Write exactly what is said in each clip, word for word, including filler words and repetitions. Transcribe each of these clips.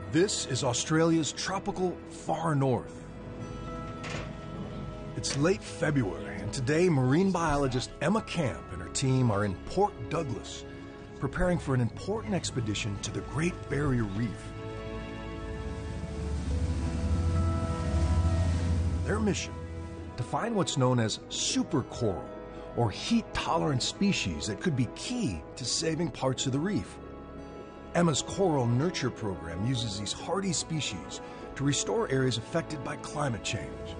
This is Australia's tropical far north. It's late February, and today marine biologist Emma Camp and her team are in Port Douglas, preparing for an important expedition to the Great Barrier Reef. Their mission: to find what's known as super coral, or heat-tolerant species that could be key to saving parts of the reef. Emma's Coral Nurture program uses these hardy species to restore areas affected by climate change.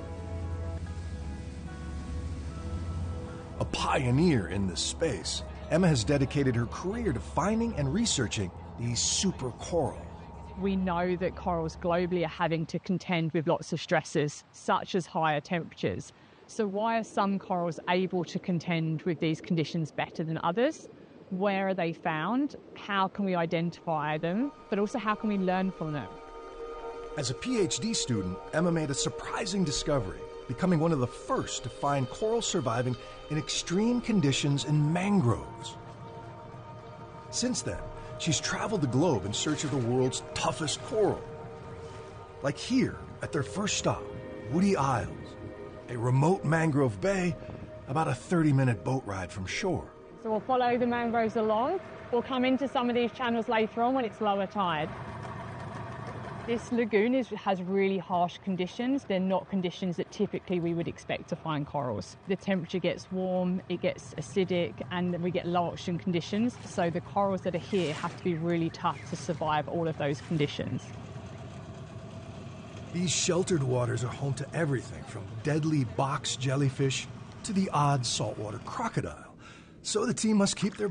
A pioneer in this space, Emma has dedicated her career to finding and researching these super coral. We know that corals globally are having to contend with lots of stresses, such as higher temperatures. So why are some corals able to contend with these conditions better than others? Where are they found? How can we identify them? But also, how can we learn from them? As a PhD student, Emma made a surprising discovery, becoming one of the first to find coral surviving in extreme conditions in mangroves. Since then, she's traveled the globe in search of the world's toughest coral. Like here, at their first stop, Woody Isles, a remote mangrove bay about a thirty-minute boat ride from shore. So we'll follow the mangroves along. We'll come into some of these channels later on when it's lower tide. This lagoon is, has really harsh conditions. They're not conditions that typically we would expect to find corals. The temperature gets warm, it gets acidic, and we get low oxygen conditions. So the corals that are here have to be really tough to survive all of those conditions. These sheltered waters are home to everything from deadly box jellyfish to the odd saltwater crocodile. So the team must keep their